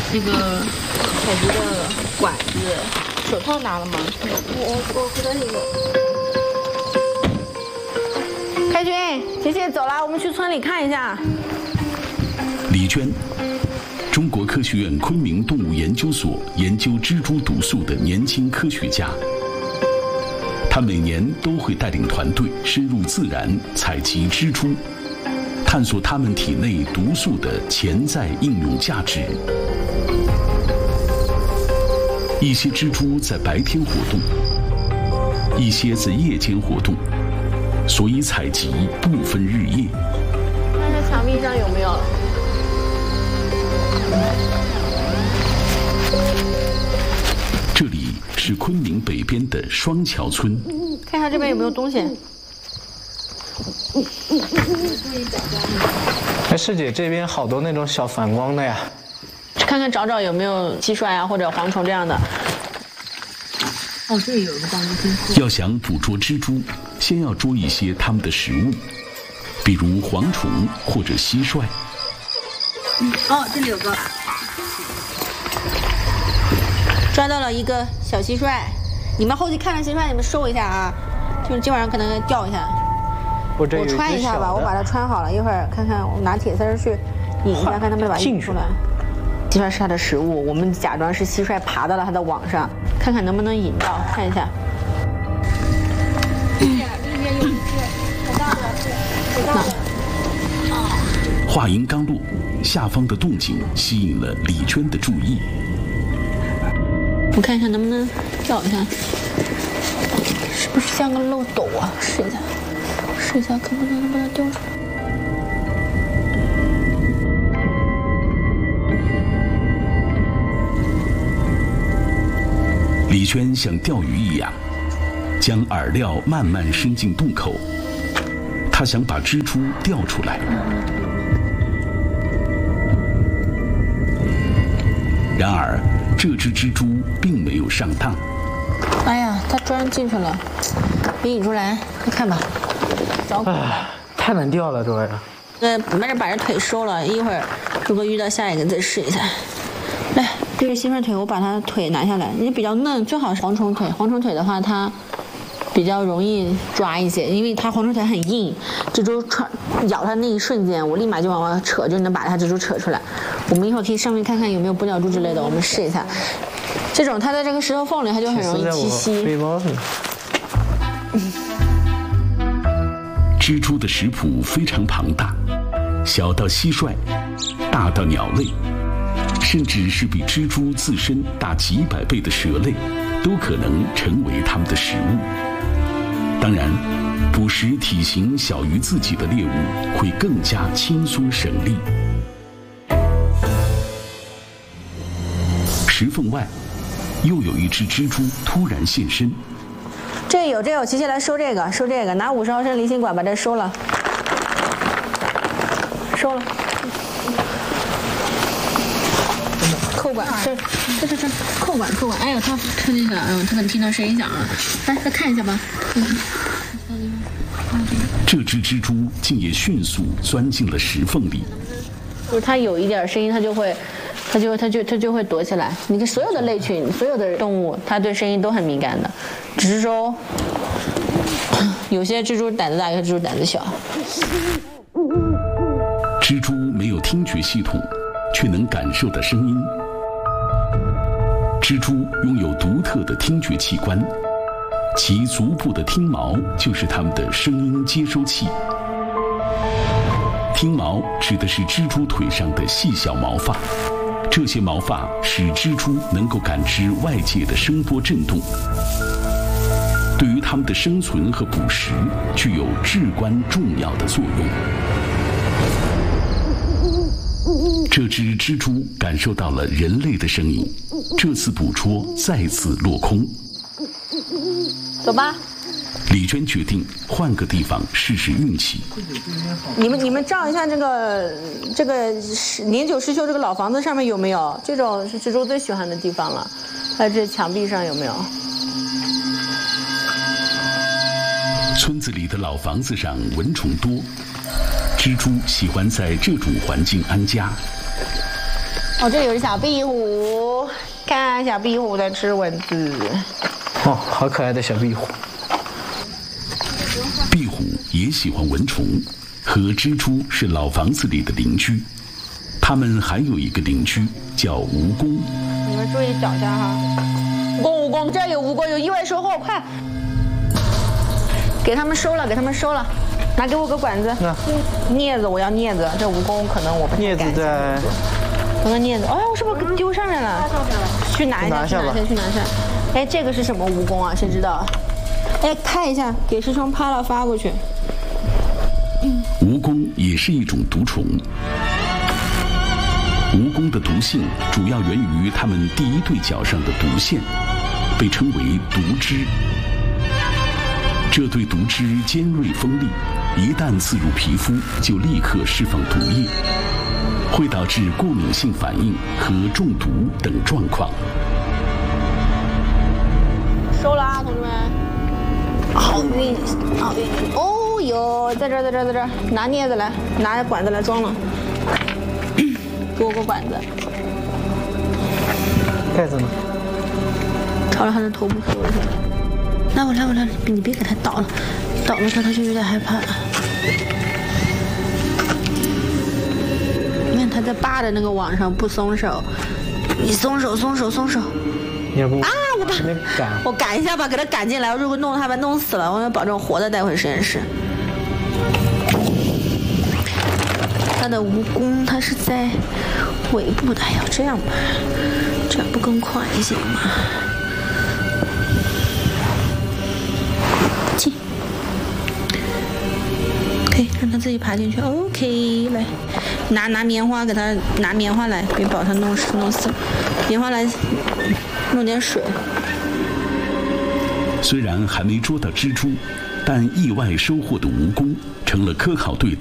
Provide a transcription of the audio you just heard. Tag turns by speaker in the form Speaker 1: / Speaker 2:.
Speaker 1: 那个采集的管子，手套拿了吗？我回头那个。开军，姐姐走了，我们去村里看一下。
Speaker 2: 李娟，中国科学院昆明动物研究所研究蜘蛛毒素的年轻科学家。他每年都会带领团队深入自然采集蜘蛛，探索它们体内毒素的潜在应用价值。一些蜘蛛在白天活动，一些在夜间活动，所以采集不分日夜。
Speaker 1: 看看墙壁上有没有。
Speaker 2: 这里是昆明北边的双桥村。
Speaker 1: 看一下这边有没有东西。
Speaker 3: 哎，师姐，这边好多那种小反光的呀。
Speaker 1: 看看找有没有蟋蟀啊，或者蝗虫这样的。哦，这里有一个帮助。
Speaker 2: 要想捕捉蜘蛛，先要捉一些它们的食物，比如蝗虫或者蟋蟀。
Speaker 1: 哦，这里有个。抓到了一个小蟋蟀，你们后期看了蟋蟀，你们收一下啊，就是今晚上可能掉一下。我穿一下吧，我把它穿好了，一会儿看看我拿铁丝去引一下，看他们把它引出来。蟋蟀是它的食物，我们假装是蟋蟀爬到了它的网上，看看能不能引到，看一下。
Speaker 2: 话音刚落，下方的动静吸引了李娟的注意。
Speaker 1: 我看一下能不能掉一下，是不是像个漏斗啊？试一下，看能不能掉出来。
Speaker 2: 李娟像钓鱼一样，将饵料慢慢伸进洞口，她想把蜘蛛钓出来。然而，这只蜘蛛并没有上当。
Speaker 1: 哎呀，它钻进去了，别引出来，快看吧。找苦了，
Speaker 3: 太难钓了，这玩意儿。
Speaker 1: 没事，把这腿收了，一会儿如果遇到下一个再试一下。来，这是蟋蟀腿，我把它腿拿下来，因为比较嫩，最好是蝗虫腿。蝗虫腿的话，它比较容易抓一些，因为它蝗虫腿很硬，蜘蛛咬它那一瞬间，我立马就往外扯，就能把它蜘蛛扯出来。我们一会儿可以上面看看有没有玻尿珠之类的，我们试一下。这种它在这个石头缝里，它就很容易栖息。
Speaker 2: 蜘蛛的食谱非常庞大，小到蟋蟀，大到鸟类，甚至是比蜘蛛自身大几百倍的蛇类，都可能成为它们的食物。当然，捕食体型小于自己的猎物会更加轻松省力。石缝外，又有一只蜘蛛突然现身。
Speaker 1: 这有，琪琪来收这个，拿50毫升离心管把这收了。扣管，这扣管，哎呦，它进去了，它能听到声音响了。来，再看一下吧。
Speaker 2: 这只蜘蛛竟也迅速钻进了石缝里。
Speaker 1: 就是它有一点声音，它就会躲起来。你看，所有的类群，所有的动物，它对声音都很敏感的，只是说有些蜘蛛胆子大，有些蜘蛛胆子小。
Speaker 2: 蜘蛛没有听觉系统，却能感受到声音。蜘蛛拥有独特的听觉器官，其足部的听毛就是它们的声音接收器。听毛指的是蜘蛛腿上的细小毛发，这些毛发使蜘蛛能够感知外界的声波振动，对于它们的生存和捕食具有至关重要的作用。这只蜘蛛感受到了人类的声音，这次捕捉再次落空。
Speaker 1: 走吧。
Speaker 2: 李娟决定换个地方试试运气。
Speaker 1: 你们照一下这个年久失修这个老房子上面有没有？这种是蜘蛛最喜欢的地方了。还有这墙壁上有没有？
Speaker 2: 村子里的老房子上蚊虫多，蜘蛛喜欢在这种环境安家。
Speaker 1: 哦，这里有只小壁虎，看小壁虎在吃蚊子。
Speaker 3: 哦，好可爱的小壁虎。
Speaker 2: 壁虎也喜欢蚊虫，和蜘蛛是老房子里的邻居。它们还有一个邻居叫蜈蚣。
Speaker 1: 你们注意脚下哈。蜈蚣，这有蜈蚣，有意外收获，快！给他们收了，给他们收了。拿给我个管子。镊子，我要镊子。这蜈蚣可能我不太敢。
Speaker 3: 镊子在。
Speaker 1: 那个镊子，哎，我是不是丢上面了？去拿一下，去拿一下。哎，这个是什么蜈蚣啊？谁知道？哎，看一下，给师兄拍了发过去。
Speaker 2: 蜈蚣也是一种毒虫。蜈蚣的毒性主要源于它们第一对角上的毒腺，被称为毒汁。这对毒汁尖锐锋利，一旦刺入皮肤，就立刻释放毒液，会导致过敏性反应和中毒等状况。
Speaker 1: 收了啊，同志们！好运，好运！哦哟，在这儿，拿镊子来，拿管子来装了。给我个管子。
Speaker 3: 盖子呢？
Speaker 1: 朝着他的头部收一下。来，你别给他倒了，倒了他就有点害怕。你看他在扒着那个网上不松手，你松手。
Speaker 3: 你要不
Speaker 1: 啊，我赶一下吧，给他赶进来，如果弄他把弄死了，我要保证活的带回实验室。他的蜈蚣，它是在尾部的，要这样吧，这样不更快一些吗？进，可以让它自己爬进去。OK， 来，拿棉花给它，拿棉花来，别把它弄死，棉花来，弄点水。
Speaker 2: 虽然还没捉到蜘蛛，但意外收获的蜈蚣成了科考队